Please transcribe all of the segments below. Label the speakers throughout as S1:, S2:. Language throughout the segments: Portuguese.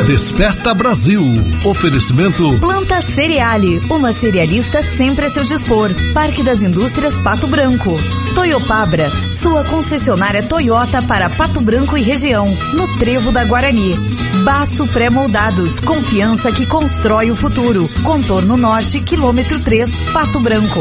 S1: Desperta Brasil. Oferecimento
S2: Planta Cereale, uma cerealista sempre a seu dispor. Parque das Indústrias Pato Branco. Toyopabra, sua concessionária Toyota para Pato Branco e região, no Trevo da Guarani. Baço Pré-Moldados, confiança que constrói o futuro. Contorno Norte, quilômetro 3, Pato Branco.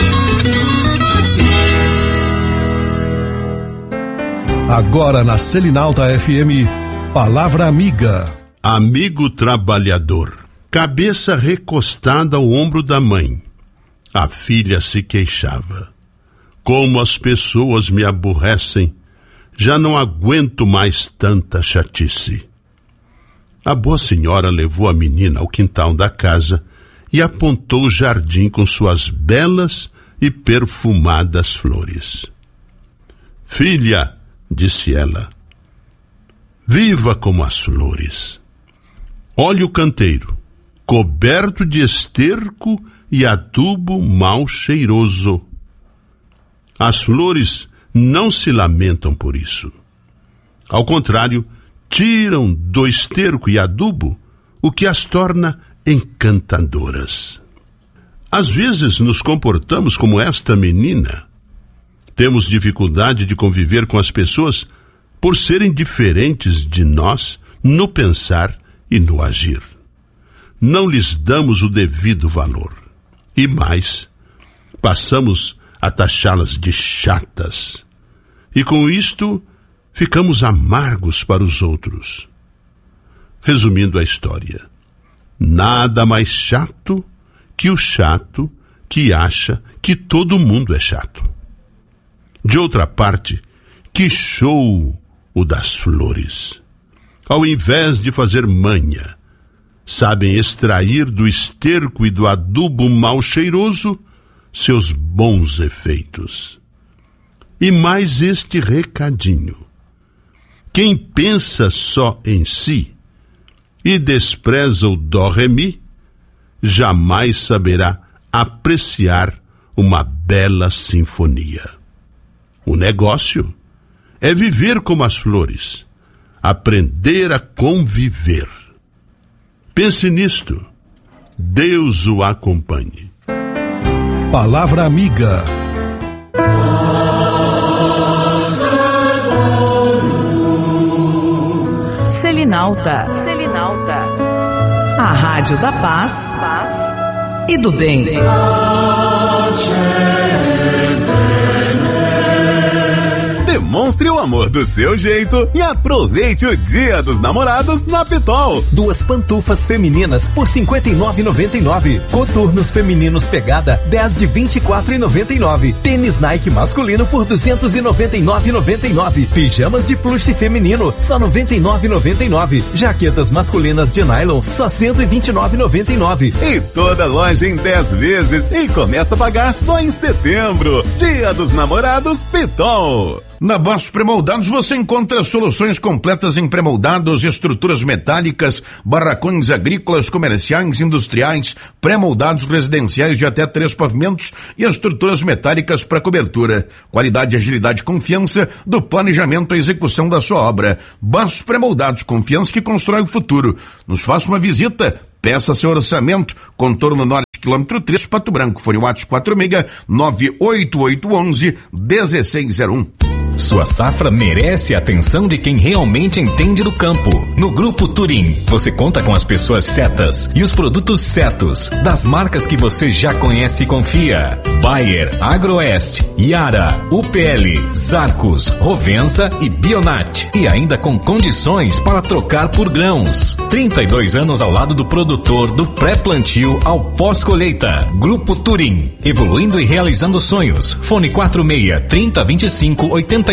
S1: Agora na Selinalta FM, Palavra Amiga.
S3: Amigo trabalhador, cabeça recostada ao ombro da mãe. A filha se queixava. Como as pessoas me aborrecem, já não aguento mais tanta chatice. A boa senhora levou a menina ao quintal da casa e apontou o jardim com suas belas e perfumadas flores. Filha, disse ela, viva como as flores. Olhe o canteiro, coberto de esterco e adubo mal cheiroso. As flores não se lamentam por isso. Ao contrário, tiram do esterco e adubo o que as torna encantadoras. Às vezes nos comportamos como esta menina. Temos dificuldade de conviver com as pessoas por serem diferentes de nós no pensar e no agir. Não lhes damos o devido valor. E mais, passamos a taxá-las de chatas. E com isto, ficamos amargos para os outros. Resumindo a história, nada mais chato que o chato que acha que todo mundo é chato. De outra parte, que show o das flores! Ao invés de fazer manha, sabem extrair do esterco e do adubo mal cheiroso seus bons efeitos. E mais este recadinho. Quem pensa só em si e despreza o dó-ré-mi, jamais saberá apreciar uma bela sinfonia. O negócio é viver como as flores, aprender a conviver. Pense nisto. Deus o acompanhe.
S1: Palavra Amiga.
S2: Selinalta. A rádio da paz e do bem.
S4: Demonstre o amor do seu jeito e aproveite o Dia dos Namorados na Pitol. 2 pantufas femininas por R$ 59,99. Coturnos femininos pegada 10 de R$ 24,99. Tênis Nike masculino por R$ 299,99. Pijamas de plush feminino só R$ 99,99. Jaquetas masculinas de nylon só R$ 129,99. E toda loja em 10 vezes e começa a pagar só em setembro. Dia dos Namorados Pitol.
S5: Na Baço Pré-Moldados você encontra soluções completas em pré-moldados, estruturas metálicas, barracões agrícolas, comerciais, industriais, pré-moldados residenciais de até 3 pavimentos e estruturas metálicas para cobertura. Qualidade, agilidade e confiança do planejamento e execução da sua obra. Baço Pré-Moldados, confiança que constrói o futuro. Nos faça uma visita, peça seu orçamento, Contorno Norte, quilômetro 3, Pato Branco. Fone WhatsApp 46-98811-1601.
S6: Sua safra merece a atenção de quem realmente entende do campo. No Grupo Turim, você conta com as pessoas certas e os produtos certos, das marcas que você já conhece e confia. Bayer, Agroeste, Yara, UPL, Zarcos, Rovensa e Bionat. E ainda com condições para trocar por grãos. 32 anos ao lado do produtor, do pré-plantio ao pós-colheita. Grupo Turim, evoluindo e realizando sonhos. Fone 46-3025-8950.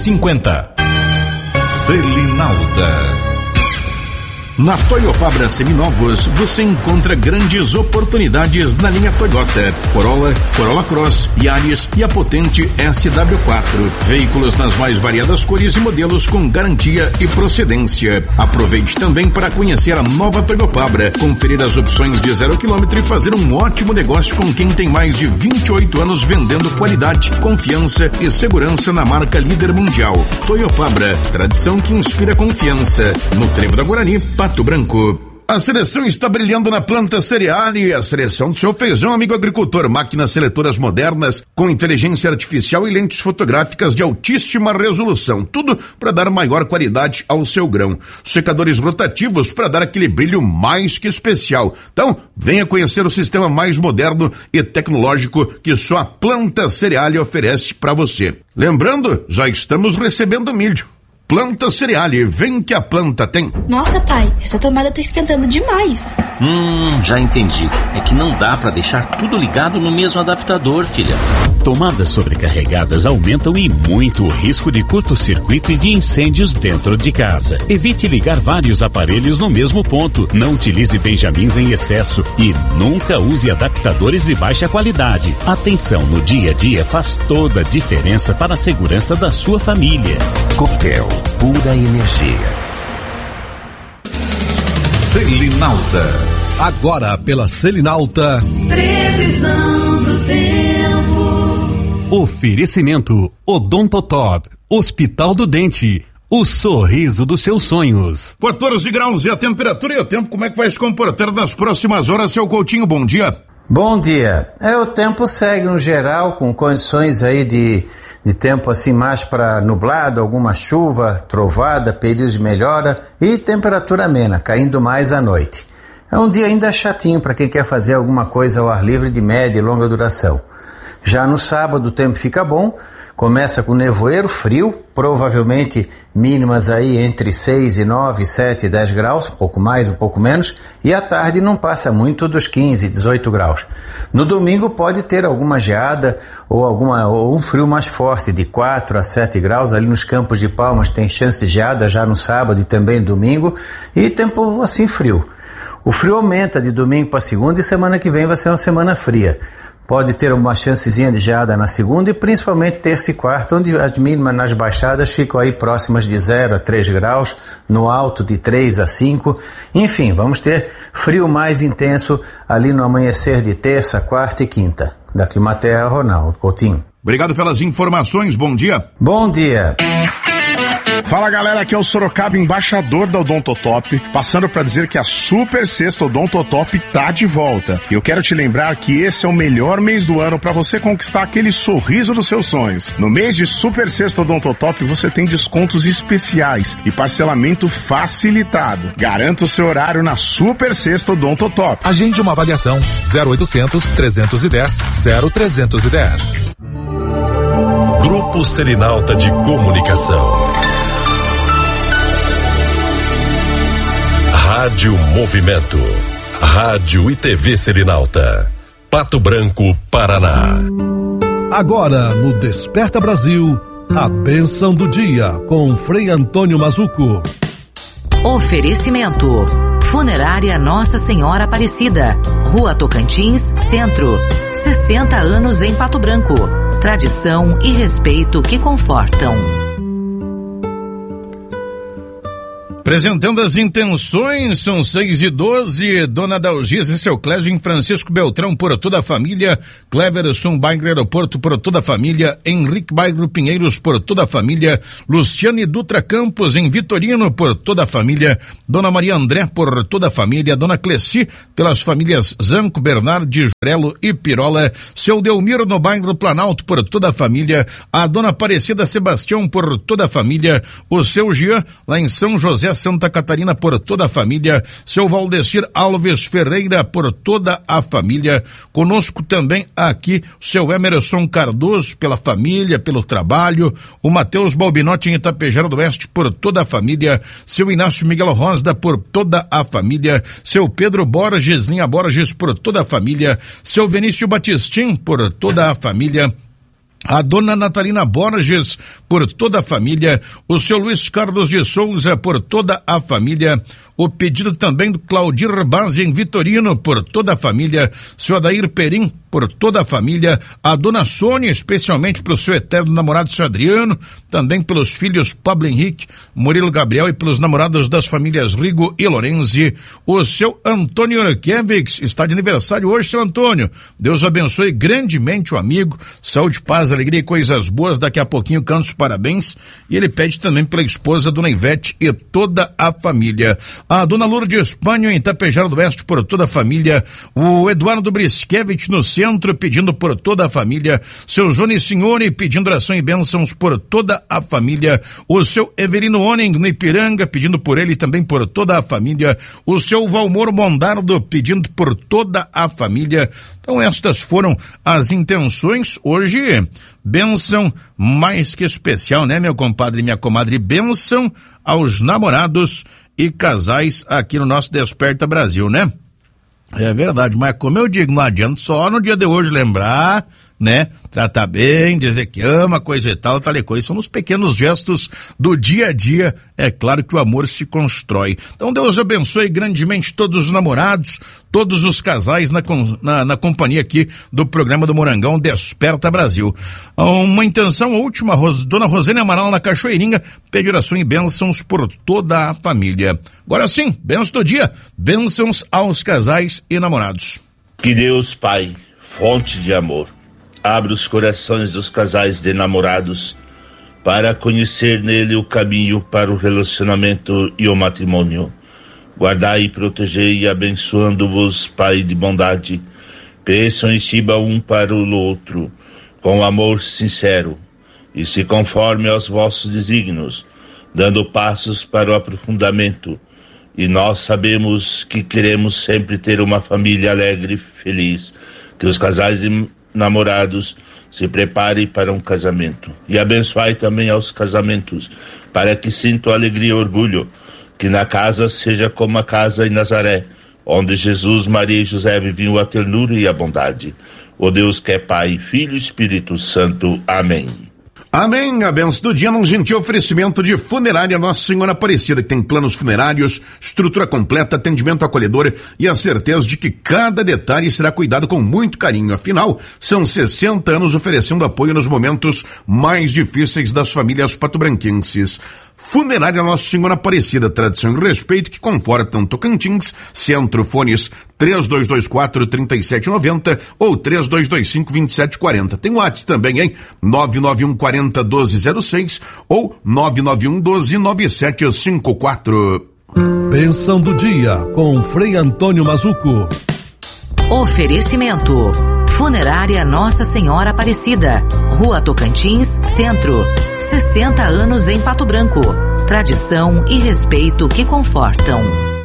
S5: Selinalta. Na Toyopabra Seminovos, você encontra grandes oportunidades na linha Toyota, Corolla, Corolla Cross, Yaris e a potente SW4. Veículos nas mais variadas cores e modelos com garantia e procedência. Aproveite também para conhecer a nova Toyopabra, conferir as opções de 0 km e fazer um ótimo negócio com quem tem mais de 28 anos vendendo qualidade, confiança e segurança na marca líder mundial. Toyopabra, tradição que inspira confiança. No Trevo da Guarani, Pato Branco.
S1: A seleção está brilhando na planta cereal e a seleção do seu feijão, amigo agricultor. Máquinas seletoras modernas com inteligência artificial e lentes fotográficas de altíssima resolução. Tudo para dar maior qualidade ao seu grão. Secadores rotativos para dar aquele brilho mais que especial. Então, venha conhecer o sistema mais moderno e tecnológico que só a planta cereal oferece para você. Lembrando, já estamos recebendo milho. Planta Cereale, vem que a planta tem.
S7: Nossa, pai, essa tomada tá esquentando demais.
S8: Já entendi. É que não dá pra deixar tudo ligado no mesmo adaptador, filha.
S9: Tomadas sobrecarregadas aumentam e muito o risco de curto-circuito e de incêndios dentro de casa. Evite ligar vários aparelhos no mesmo ponto. Não utilize benjamins em excesso e nunca use adaptadores de baixa qualidade. Atenção no dia a dia faz toda a diferença para a segurança da sua família.
S6: Copel, pura energia.
S1: Selinalta. Agora pela Selinalta.
S10: Previsão do tempo.
S9: Oferecimento Odontotop, Hospital do Dente, o sorriso dos seus sonhos.
S1: 14 graus e a temperatura e o tempo, como é que vai se comportar nas próximas horas, seu Coutinho? Bom dia.
S11: Bom dia. O tempo segue no geral com condições aí de tempo assim mais para nublado, alguma chuva, trovada, períodos de melhora e temperatura amena, caindo mais à noite. É um dia ainda chatinho para quem quer fazer alguma coisa ao ar livre de média e longa duração. Já no sábado o tempo fica bom, começa com nevoeiro, frio, provavelmente mínimas aí entre 6 e 9, 7 e 10 graus, um pouco mais, um pouco menos, e à tarde não passa muito dos 15, 18 graus. No domingo pode ter alguma geada ou um frio mais forte, de 4 a 7 graus, ali nos Campos de Palmas tem chance de geada já no sábado e também domingo, e tempo assim frio. O frio aumenta de domingo para segunda e semana que vem vai ser uma semana fria. Pode ter uma chancezinha de geada na segunda e principalmente terça e quarta, onde as mínimas nas baixadas ficam aí próximas de 0 a 3 graus, no alto de 3 a 5. Enfim, vamos ter frio mais intenso ali no amanhecer de terça, quarta e quinta. Da Climatea, Ronaldo Coutinho.
S1: Obrigado pelas informações, bom dia.
S11: Bom dia.
S12: Fala galera, aqui é o Sorocaba, embaixador da Odontotop, passando para dizer que a Super Sexta Odontotop tá de volta. E eu quero te lembrar que esse é o melhor mês do ano para você conquistar aquele sorriso dos seus sonhos. No mês de Super Sexta Odontotop você tem descontos especiais e parcelamento facilitado. Garanta o seu horário na Super Sexta Odontotop.
S13: Agende uma avaliação 0800 310 0310.
S1: Grupo Selinalta de Comunicação. Rádio Movimento. Rádio e TV Selinalta. Pato Branco, Paraná. Agora, no Desperta Brasil, a bênção do dia, com Frei Antônio Mazuco.
S2: Oferecimento. Funerária Nossa Senhora Aparecida. Rua Tocantins, Centro. 60 anos em Pato Branco. Tradição e respeito que confortam.
S1: Apresentando as intenções, são 6:12, Dona Dalgisa e seu Clésio em Francisco Beltrão por toda a família, Cleverson Bairro Aeroporto por toda a família, Henrique Bairro Pinheiros por toda a família, Luciane Dutra Campos em Vitorino por toda a família, Dona Maria André por toda a família, Dona Cleci pelas famílias Zanco, Bernardi, Jurelo e Pirola, seu Delmiro no Bairro Planalto por toda a família, a Dona Aparecida Sebastião por toda a família, o seu Jean lá em São José Santa Catarina por toda a família, seu Valdecir Alves Ferreira por toda a família, conosco também aqui o seu Emerson Cardoso pela família, pelo trabalho, o Matheus Balbinotti em Itapejara do Oeste por toda a família, seu Inácio Miguel Rosda por toda a família, seu Pedro Borges, Linha Borges por toda a família, seu Vinícius Batistim por toda a família, a Dona Natalina Borges por toda a família, o seu Luiz Carlos de Souza por toda a família, o pedido também do Claudir Base em Vitorino por toda a família, seu Adair Perim por toda a família, a Dona Sônia especialmente pelo seu eterno namorado seu Adriano, também pelos filhos Pablo Henrique, Murilo Gabriel e pelos namorados das famílias Rigo e Lorenzi, o seu Antônio Orkiewicz está de aniversário hoje, seu Antônio, Deus abençoe grandemente o amigo, saúde, paz, alegria e coisas boas, daqui a pouquinho cantos parabéns, e ele pede também pela esposa, Dona Ivete, e toda a família. A Dona Lourdes Espanho, em Tapejara do Oeste, por toda a família. O Eduardo Briskevich, no centro, pedindo por toda a família. Seu Johnny Signore, pedindo oração e bênçãos por toda a família. O seu Everino Oning, no Ipiranga, pedindo por ele e também por toda a família. O seu Valmor Mondardo, pedindo por toda a família. Então estas foram as intenções. Hoje, bênção mais que especial, né, meu compadre e minha comadre? Bênção aos namorados e casais aqui no nosso Desperta Brasil, né? É verdade, mas como eu digo, não adianta só no dia de hoje lembrar, né? Tratar bem, dizer que ama, coisa e tal e coisa. São os pequenos gestos do dia a dia. É claro que o amor se constrói. Então Deus abençoe grandemente todos os namorados, todos os casais na companhia aqui do programa do Morangão Desperta Brasil. Uma intenção última, Dona Rosane Amaral na Cachoeirinha, pede oração e bênçãos por toda a família. Agora sim, bênçãos do dia, bênçãos aos casais e namorados.
S14: Que Deus Pai, fonte de amor, abra os corações dos casais de namorados para conhecer nele o caminho para o relacionamento e o matrimônio. Guardai, protegei e abençoando-vos, Pai de bondade, cresçam e sirvam um para o outro, com amor sincero, e se conforme aos vossos desígnios, dando passos para o aprofundamento. E nós sabemos que queremos sempre ter uma família alegre e feliz, que os casais de namorados se preparem para um casamento. E abençoai também aos casamentos, para que sintam alegria e orgulho, que na casa seja como a casa em Nazaré, onde Jesus, Maria e José viviam a ternura e a bondade. O Deus que é Pai, Filho e Espírito Santo. Amém.
S1: Amém, a benção do dia num gentil oferecimento de Funerária Nossa Senhora Aparecida, que tem planos funerários, estrutura completa, atendimento acolhedor e a certeza de que cada detalhe será cuidado com muito carinho. Afinal, são 60 anos oferecendo apoio nos momentos mais difíceis das famílias patobranquenses. Funerária Nossa Senhora Aparecida, tradição e respeito que confortam Tocantins. Centro, fones 3224-3790 ou 3225-2740. Tem o WhatsApp também, hein? 99140-1206 ou 99112-9754.
S15: Bênção do dia com Frei Antônio Mazuco.
S2: Oferecimento: Funerária Nossa Senhora Aparecida, Rua Tocantins, Centro. 60 anos em Pato Branco. Tradição e respeito que confortam.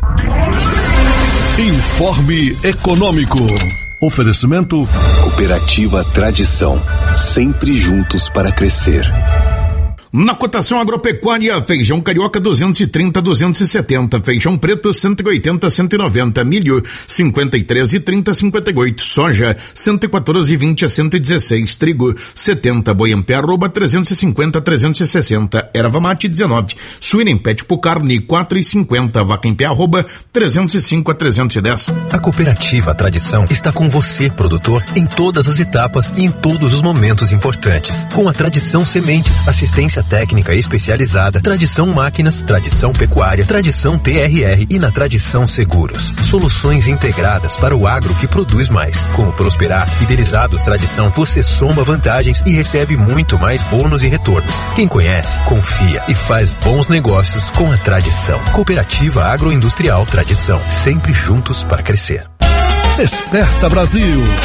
S15: Informe Econômico. Oferecimento:
S16: Cooperativa Tradição. Sempre juntos para crescer.
S1: Na cotação agropecuária, feijão carioca 230-270, feijão preto 180-190, milho 53,30-58, soja 114,20-116, trigo 70, boi em pé arroba 350-360, erva mate 19, suína em pé tipo carne 4,50, vaca em pé arroba 305-310.
S6: A Cooperativa Tradição está com você, produtor, em todas as etapas e em todos os momentos importantes. Com a Tradição Sementes, assistência técnica especializada, Tradição Máquinas, Tradição Pecuária, Tradição TRR e na Tradição Seguros. Soluções integradas para o agro que produz mais. Com o Prosperar Fidelizados Tradição, você soma vantagens e recebe muito mais bônus e retornos. Quem conhece, confia e faz bons negócios com a Tradição. Cooperativa Agroindustrial Tradição, sempre juntos para crescer.
S15: Desperta Brasil.